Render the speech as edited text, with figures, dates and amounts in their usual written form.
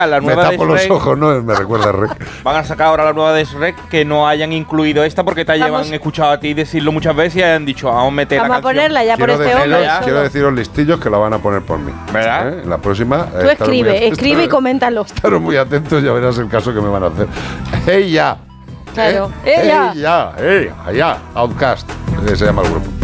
La Me nueva tapo de los Shrek, ojos, ¿no? Me recuerda a Rec. van a sacar ahora la nueva de Shrek que no hayan incluido esta porque te Vamos. llevan escuchado a ti decirlo muchas veces y han dicho, vamos a meter Vamos la a canción. ponerla ya por Quiero, este hombre. deciros- solo. quiero deciros listillos que la van a poner por mí. ¿Verdad? La próxima. Tú escribe y coméntalo. Estaros muy atentos, ya verás el caso que me van a hacer. ¡Ella! Claro. ¡Ella! ¡Ella! Outcast, que se llama el grupo.